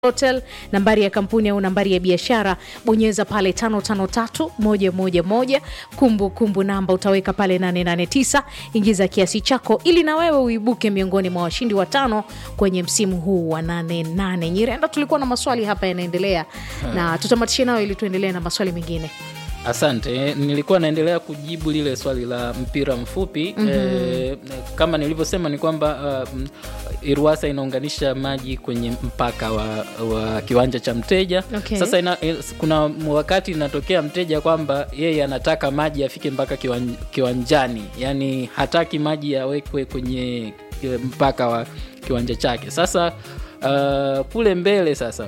Hotel, nambari ya kampuni au nambari ya biashara, bonyeza pale 553111, kumbu namba utaweka pale 889, ingiza kiasi chako ili na wewe uibuke miongoni mwa washindi watano kwenye msimu huu wa 88. Nyirenda, tulikuwa na maswali hapa yanaendelea na tutamatishia nao ili tuendelee na maswali mengine. Asante, nilikuwa naendelea kujibu lile swali la mpira mfupi. Kama nilivyosema ni kwamba Iruwasa inaunganisha maji kwenye mpaka wa kiwanja cha mteja. Okay. Sasa kuna wakati inatokea mteja kwamba yeye anataka maji yafike mpaka kiwanjani, yani hataki maji yawekwe kwenye mpaka wa kiwanja chake. Sasa kule mbele sasa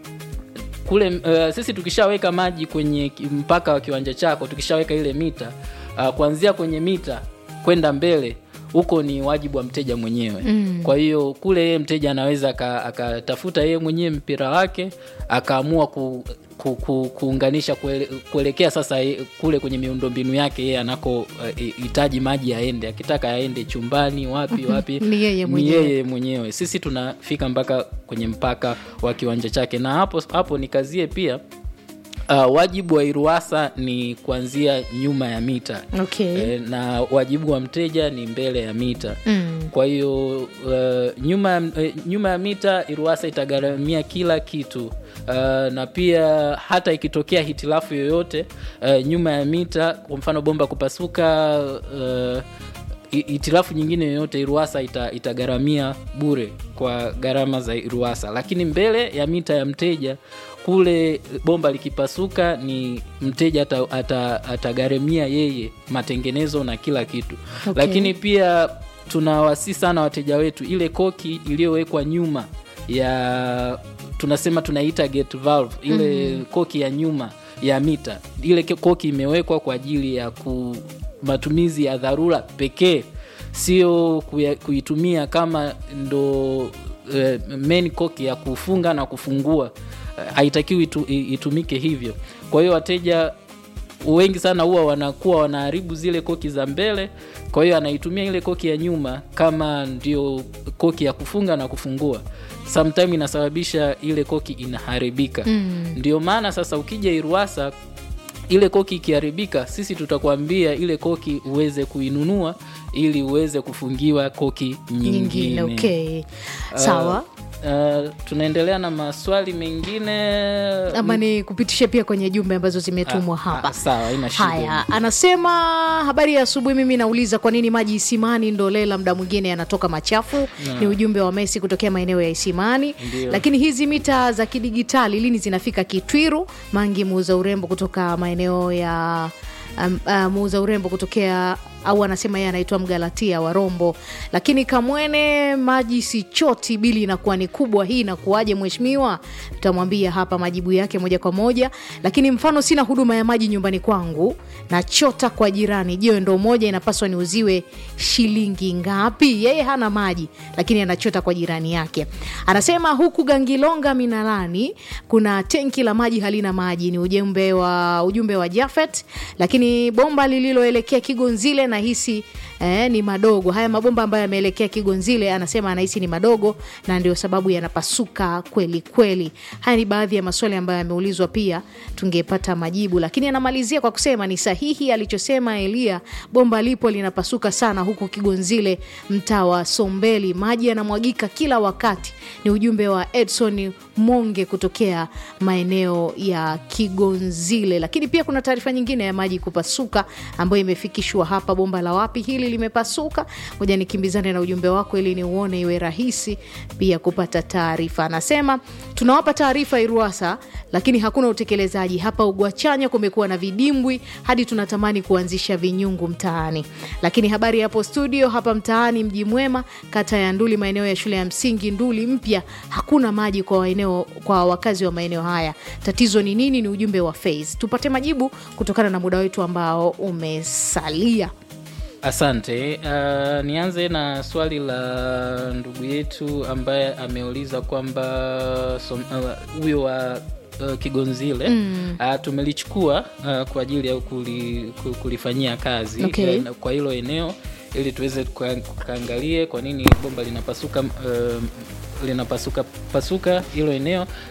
kule sisi tukishaweka maji kwenye mpaka wa kiwanja chako, tukishaweka ile mita, kuanzia kwenye mita kwenda mbele huko ni wajibu wa mteja mwenyewe. Kwa hiyo kule yeye mteja anaweza akatafuta yeye mwenyewe mpira wake, akaamua kuunganisha kuelekea sasa kule kwenye miundombinu yake yeye anako hitaji maji yaende, akitaka yaende chumbani wapi ni yeye mwenyewe. Sisi tunafika mpaka kwenye mpaka wa kiwanja chake, na hapo nikazie pia wajibu wa Iruwasa ni kuanzia nyuma ya mita. Okay. Na wajibu wa mteja ni mbele ya mita. Kwa hiyo nyuma ya mita Iruwasa itagharamia kila kitu. Na pia hata ikitokea hitilafu yoyote nyuma ya mita, kwa mfano bomba kupasuka, hitilafu nyingine yoyote, Iruwasa itagharamia bure kwa gharama za Iruwasa. Lakini mbele ya mita ya mteja kule bomba likipasuka ni mteja atagharamia yeye matengenezo na kila kitu. Okay. Lakini pia tunawasi sana wateja wetu, ile koki iliyowekwa nyuma ya, tunasema tunaita gate valve, ile koki ya nyuma ya mita, ile koki imewekwa kwa ajili ya matumizi ya dharura pekee, sio kuitumia kama ndo main koki ya kufunga na kufungua. Haitakiwi itumike hivyo. Kwa hiyo wateja wengi sana huwa wanakuwa wanaharibu zile koki za mbele, kwa hiyo anaitumia ile koki ya nyuma kama ndio koki ya kufunga na kufungua. Sometimes inasababisha ile koki inaharibika. Ndio maana sasa ukija Iruwasa, ile koki ikiharibika, sisi tutakwambia ile koki uweze kuinunua ili uweze kufungiwa koki nyingine. Okay. Sawa. Tunaendelea na maswali mengine ama ni kupitisha pia kwenye jumbe ambazo zimetumwa hapa. Sawa, ina shida. Haya, anasema habari ya asubuhi, mimi nauliza kwa nini maji Isimani Ndolela muda mwingine yanatoka machafu? Ni ujumbe wa Messi kutokea maeneo ya Isimani. Ndiyo. Lakini hizi mita za kidigitali lini zinafika Kitwiru? Mangi muuza urembo kutoka maeneo ya muuza urembo kutokea, au anasema yeye anaitwa Mgalatia wa Rombo. Lakini Kamwene, maji sichoti, bili inakuwa ni kubwa, hii inakuaje mheshimiwa? Tutamwambia hapa majibu yake moja kwa moja. Lakini mfano sina huduma ya maji nyumbani kwangu, na chota kwa jirani, je, ndo moja inapaswa niuziwe shilingi ngapi? Yeye hana maji lakini anachota kwa jirani yake. Anasema huku Gangilonga Minalani kuna tenki la maji halina maji, ni ujumbe wa Jafet. Lakini bomba lililoelekea Kigonzile na hisi ni madogo. Haya mabomba ambayo yameelekea Kigonzile anasema anahisi ni madogo na ndio sababu yanapasuka kweli kweli. Haya ni baadhi ya maswali ambayo yameulizwa, pia tungepata majibu. Lakini anamalizia kwa kusema ni sahihi alichosema Elia, bomba lipo linapasuka sana huku Kigonzile, mtaa wa Sombeli, maji yanamwagika kila wakati. Ni ujumbe wa Edson Monge kutokea maeneo ya Kigonzile. Lakini pia kuna taarifa nyingine ya maji kupasuka ambayo imefikishwa hapa. Bomba la wapi hili limepasuka? Ngoja nikimbizane na ujumbe wako ili niuone iwe rahisi pia kupata taarifa. Anasema tunawapa taarifa Iruwasa lakini hakuna utekelezaji. Hapa Ugwachanya kumekuwa na vidimbwi hadi tunatamani kuanzisha vinyungu mtaani. Lakini habari hapo studio, hapa mtaani Mji Mwema, kata ya Nduli, maeneo ya shule ya msingi Nduli mpya, hakuna maji kwa wakazi wa maeneo haya. Tatizo ni nini? Ni ujumbe wa Faze. Tupate majibu kutokana na muda wetu ambao umesalia. Asante. Nianze na swali la ndugu yetu ambaye ameuliza kwamba huyo wa Kigonzile tumelichukua kwa ajili ya kulifanyia kazi. Okay. Kwa hilo eneo ili tuweze kuangalie kwa nini bomba linapasuka linapasuka pasuka hilo eneo,